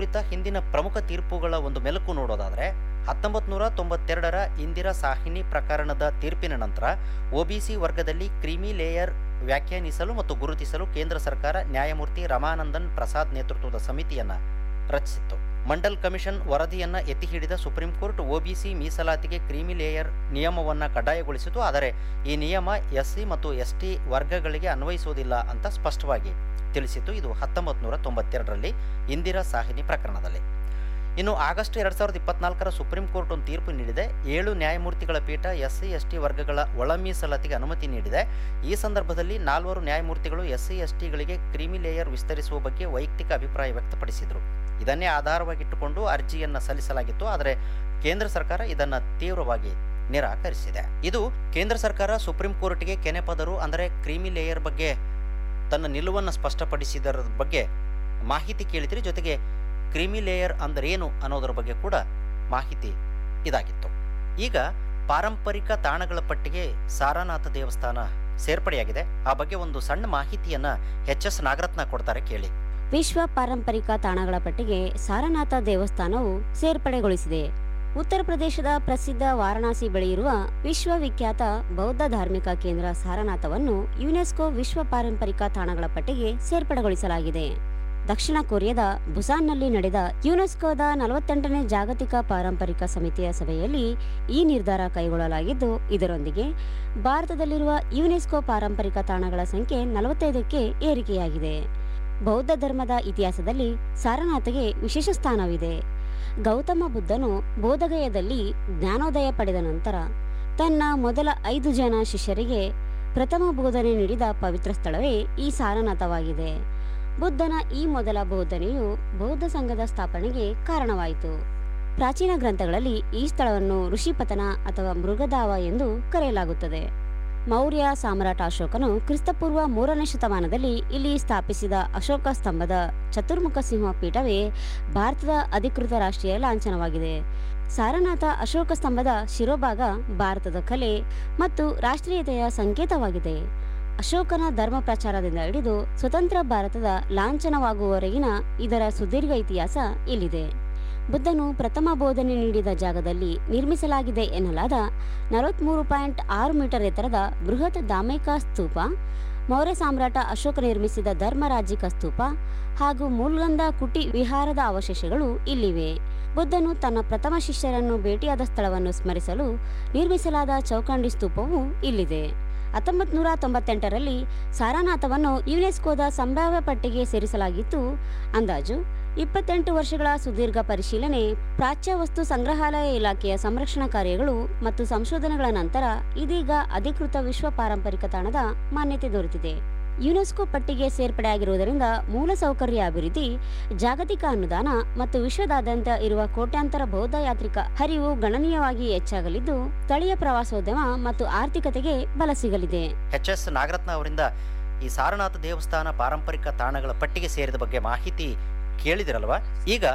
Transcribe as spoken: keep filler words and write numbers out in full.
ಕುರಿತ ಹಿಂದಿನ ಪ್ರಮುಖ ತೀರ್ಪುಗಳ ಒಂದು ಮೆಲುಕು ನೋಡೋದಾದರೆ ಹತ್ತೊಂಬತ್ತು ನೂರ ತೊಂಬತ್ತೆರಡರ ಇಂದಿರಾ ಸಾಹ್ನಿ ಪ್ರಕರಣದ ತೀರ್ಪಿನ ನಂತರ ಒಬಿಸಿ ವರ್ಗದಲ್ಲಿ ಕ್ರೀಮಿ ಲೇಯರ್ ವ್ಯಾಖ್ಯಾನಿಸಲು ಮತ್ತು ಗುರುತಿಸಲು ಕೇಂದ್ರ ಸರ್ಕಾರ ನ್ಯಾಯಮೂರ್ತಿ ರಮಾನಂದನ್ ಪ್ರಸಾದ್ ನೇತೃತ್ವದ ಸಮಿತಿಯನ್ನು ರಚಿಸಿತ್ತು. ಮಂಡಲ್ ಕಮಿಷನ್ ವರದಿಯನ್ನು ಎತ್ತಿ ಹಿಡಿದ ಸುಪ್ರೀಂ ಕೋರ್ಟ್ ಒಬಿಸಿ ಮೀಸಲಾತಿಗೆ ಕ್ರೀಮಿ ಲೇಯರ್ ನಿಯಮವನ್ನು ಕಡ್ಡಾಯಗೊಳಿಸಿತು. ಆದರೆ ಈ ನಿಯಮ ಎಸ್ಸಿ ಮತ್ತು ಎಸ್ಟಿ ವರ್ಗಗಳಿಗೆ ಅನ್ವಯಿಸುವುದಿಲ್ಲ ಅಂತ ಸ್ಪಷ್ಟವಾಗಿ ತಿಳಿಸಿತು. ಇದು ಹತ್ತೊಂಬತ್ತು ನೂರ ತೊಂಬತ್ತೆರಡರಲ್ಲಿ ಇಂದಿರಾ ಸಾಹ್ನಿ ಪ್ರಕರಣದಲ್ಲಿ. ಇನ್ನು ಆಗಸ್ಟ್ ಎರಡು ಸಾವಿರದ ಇಪ್ಪತ್ನಾಲ್ಕರ ಸುಪ್ರೀಂ ಕೋರ್ಟ್ ಒಂದು ತೀರ್ಪು ನೀಡಿದೆ. ಏಳು ನ್ಯಾಯಮೂರ್ತಿಗಳ ಪೀಠ ಎಸ್ಸಿ ಎಸ್ಟಿ ವರ್ಗಗಳ ಒಳ ಮೀಸಲಾತಿಗೆ ಅನುಮತಿ ನೀಡಿದೆ. ಈ ಸಂದರ್ಭದಲ್ಲಿ ನಾಲ್ವರು ನ್ಯಾಯಮೂರ್ತಿಗಳು ಎಸ್ಸಿ ಎಸ್ಟಿಗಳಿಗೆ ಕ್ರೀಮಿ ಲೇಯರ್ ವಿಸ್ತರಿಸುವ ಬಗ್ಗೆ ವೈಯಕ್ತಿಕ ಅಭಿಪ್ರಾಯ ವ್ಯಕ್ತಪಡಿಸಿದರು. ಇದನ್ನೇ ಆಧಾರವಾಗಿಟ್ಟುಕೊಂಡು ಅರ್ಜಿಯನ್ನು ಸಲ್ಲಿಸಲಾಗಿತ್ತು. ಆದರೆ ಕೇಂದ್ರ ಸರ್ಕಾರ ಇದನ್ನು ತೀವ್ರವಾಗಿ ನಿರಾಕರಿಸಿದೆ. ಇದು ಕೇಂದ್ರ ಸರ್ಕಾರ ಸುಪ್ರೀಂ ಕೋರ್ಟ್ಗೆ ಕೆನೆಪದರು ಅಂದರೆ ಕ್ರೀಮಿ ಲೇಯರ್ ಬಗ್ಗೆ ತನ್ನ ನಿಲುವನ್ನು ಸ್ಪಷ್ಟಪಡಿಸಿದರ ಬಗ್ಗೆ ಮಾಹಿತಿ ಕೇಳಿದ್ರಿ. ಜೊತೆಗೆ ಕ್ರೀಮಿ ಲೇಯರ್ ಅಂದರೇನು ಅನ್ನೋದರ ಬಗ್ಗೆ ಕೂಡ ಮಾಹಿತಿ ಇದಾಗಿತ್ತು. ಈಗ ಪಾರಂಪರಿಕ ತಾಣಗಳ ಪಟ್ಟಿಗೆ ಸಾರನಾಥ ದೇವಸ್ಥಾನ ಸೇರ್ಪಡೆಯಾಗಿದೆ. ಆ ಬಗ್ಗೆ ಒಂದು ಸಣ್ಣ ಮಾಹಿತಿಯನ್ನು ಎಚ್ ಎಸ್ ನಾಗರತ್ನ ಕೊಡ್ತಾರೆ, ಕೇಳಿ. ವಿಶ್ವ ಪಾರಂಪರಿಕ ತಾಣಗಳ ಪಟ್ಟಿಗೆ ಸಾರನಾಥ ದೇವಸ್ಥಾನವು ಸೇರ್ಪಡೆಗೊಳಿಸಿದೆ. ಉತ್ತರ ಪ್ರದೇಶದ ಪ್ರಸಿದ್ಧ ವಾರಣಾಸಿ ಬಳಿ ಇರುವ ವಿಶ್ವವಿಖ್ಯಾತ ಬೌದ್ಧ ಧಾರ್ಮಿಕ ಕೇಂದ್ರ ಸಾರನಾಥವನ್ನು ಯುನೆಸ್ಕೋ ವಿಶ್ವ ಪಾರಂಪರಿಕ ತಾಣಗಳ ಪಟ್ಟಿಗೆ ಸೇರ್ಪಡೆಗೊಳಿಸಲಾಗಿದೆ. ದಕ್ಷಿಣ ಕೊರಿಯಾದ ಬುಸಾನ್ನಲ್ಲಿ ನಡೆದ ಯುನೆಸ್ಕೋದ ನಲವತ್ತೆಂಟನೇ ಜಾಗತಿಕ ಪಾರಂಪರಿಕ ಸಮಿತಿಯ ಸಭೆಯಲ್ಲಿ ಈ ನಿರ್ಧಾರ ಕೈಗೊಳ್ಳಲಾಗಿದ್ದು, ಇದರೊಂದಿಗೆ ಭಾರತದಲ್ಲಿರುವ ಯುನೆಸ್ಕೋ ಪಾರಂಪರಿಕ ತಾಣಗಳ ಸಂಖ್ಯೆ ನಲವತ್ತೈದಕ್ಕೆ ಏರಿಕೆಯಾಗಿದೆ. ಬೌದ್ಧ ಧರ್ಮದ ಇತಿಹಾಸದಲ್ಲಿ ಸಾರನಾಥಗೆ ವಿಶೇಷ ಸ್ಥಾನವಿದೆ. ಗೌತಮ ಬುದ್ಧನು ಬೋಧಗಯದಲ್ಲಿ ಜ್ಞಾನೋದಯ ಪಡೆದ ನಂತರ ತನ್ನ ಮೊದಲ ಐದು ಜನ ಶಿಷ್ಯರಿಗೆ ಪ್ರಥಮ ಬೋಧನೆ ನೀಡಿದ ಪವಿತ್ರ ಸ್ಥಳವೇ ಈ ಸಾರನಾಥವಾಗಿದೆ. ಬುದ್ಧನ ಈ ಮೊದಲ ಬೋಧನೆಯು ಬೌದ್ಧ ಸಂಘದ ಸ್ಥಾಪನೆಗೆ ಕಾರಣವಾಯಿತು. ಪ್ರಾಚೀನ ಗ್ರಂಥಗಳಲ್ಲಿ ಈ ಸ್ಥಳವನ್ನು ಋಷಿಪತನ ಅಥವಾ ಮೃಗಧಾವ ಎಂದು ಕರೆಯಲಾಗುತ್ತದೆ. ಮೌರ್ಯ ಸಾಮ್ರಾಟ ಅಶೋಕನು ಕ್ರಿಸ್ತಪೂರ್ವ ಮೂರನೇ ಶತಮಾನದಲ್ಲಿ ಇಲ್ಲಿ ಸ್ಥಾಪಿಸಿದ ಅಶೋಕ ಸ್ತಂಭದ ಚತುರ್ಮುಖ ಸಿಂಹ ಪೀಠವೇ ಭಾರತದ ಅಧಿಕೃತ ರಾಷ್ಟ್ರೀಯ ಲಾಂಛನವಾಗಿದೆ. ಸಾರನಾಥ ಅಶೋಕ ಸ್ತಂಭದ ಶಿರೋಭಾಗ ಭಾರತದ ಕಲೆ ಮತ್ತು ರಾಷ್ಟ್ರೀಯತೆಯ ಸಂಕೇತವಾಗಿದೆ. ಅಶೋಕನ ಧರ್ಮ ಪ್ರಚಾರದಿಂದ ಹಿಡಿದು ಸ್ವತಂತ್ರ ಭಾರತದ ಲಾಂಛನವಾಗುವವರೆಗಿನ ಇದರ ಸುದೀರ್ಘ ಇತಿಹಾಸ ಇಲ್ಲಿದೆ. ಬುದ್ಧನು ಪ್ರಥಮ ಬೋಧನೆ ನೀಡಿದ ಜಾಗದಲ್ಲಿ ನಿರ್ಮಿಸಲಾಗಿದೆ ಎನ್ನಲಾದ ನಲವತ್ಮೂರು ಪಾಯಿಂಟ್ ಆರು ಮೀಟರ್ ಎತ್ತರದ ಬೃಹತ್ ದಾಮೇಕ ಸ್ತೂಪ, ಮೌರ್ಯ ಸಾಮ್ರಾಟ ಅಶೋಕ ನಿರ್ಮಿಸಿದ ಧರ್ಮರಾಜಿಕ ಸ್ತೂಪ ಹಾಗೂ ಮೂಲ್ಗಂಧ ಕುಟಿ ವಿಹಾರದ ಅವಶೇಷಗಳು ಇಲ್ಲಿವೆ. ಬುದ್ಧನು ತನ್ನ ಪ್ರಥಮ ಶಿಷ್ಯರನ್ನು ಭೇಟಿಯಾದ ಸ್ಥಳವನ್ನು ಸ್ಮರಿಸಲು ನಿರ್ಮಿಸಲಾದ ಚೌಕಂಡಿ ಸ್ತೂಪವು ಇಲ್ಲಿದೆ. ಹತ್ತೊಂಬತ್ತು ನೂರ ತೊಂಬತ್ತೆಂಟರಲ್ಲಿ ಸಾರನಾಥವನ್ನು ಯುನೆಸ್ಕೋದ ಸಂಭಾವ್ಯ ಪಟ್ಟಿಗೆ ಸೇರಿಸಲಾಗಿತ್ತು. ಅಂದಾಜು ಇಪ್ಪತ್ತೆಂಟು ವರ್ಷಗಳ ಸುದೀರ್ಘ ಪರಿಶೀಲನೆ, ಪ್ರಾಚ್ಯ ವಸ್ತು ಸಂಗ್ರಹಾಲಯ ಇಲಾಖೆಯ ಸಂರಕ್ಷಣಾ ಕಾರ್ಯಗಳು ಮತ್ತು ಸಂಶೋಧನೆಗಳ ನಂತರ ಇದೀಗ ಅಧಿಕೃತ ವಿಶ್ವ ಪಾರಂಪರಿಕ ತಾಣದ ಮಾನ್ಯತೆ ದೊರೆತಿದೆ. ಯುನೆಸ್ಕೋ ಪಟ್ಟಿಗೆ ಸೇರ್ಪಡೆಯಾಗಿರುವುದರಿಂದ ಮೂಲಸೌಕರ್ಯ ಅಭಿವೃದ್ಧಿ, ಜಾಗತಿಕ ಅನುದಾನ ಮತ್ತು ವಿಶ್ವದಾದ್ಯಂತ ಇರುವ ಕೋಟ್ಯಾಂತರ ಬೌದ್ಧ ಯಾತ್ರಿಕ ಹರಿವು ಗಣನೀಯವಾಗಿ ಹೆಚ್ಚಾಗಲಿದ್ದು, ಸ್ಥಳೀಯ ಪ್ರವಾಸೋದ್ಯಮ ಮತ್ತು ಆರ್ಥಿಕತೆಗೆ ಬಲ ಸಿಗಲಿದೆ. ಎಚ್ ಎಸ್ ನಾಗರತ್ನ ಅವರಿಂದ ಈ ಸಾರನಾಥ ದೇವಸ್ಥಾನ ಪಾರಂಪರಿಕ ತಾಣಗಳ ಪಟ್ಟಿಗೆ ಸೇರಿದ ಬಗ್ಗೆ ಮಾಹಿತಿ ಕೇಳಿದಿರಲ್ವಾ? ಈಗ